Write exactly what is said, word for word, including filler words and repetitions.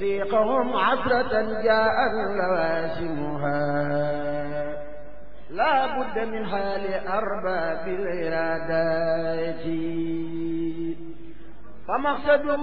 طريقهم عثرة جاءت لواسمها لا بد من حال أرباب الإرادات فمقصد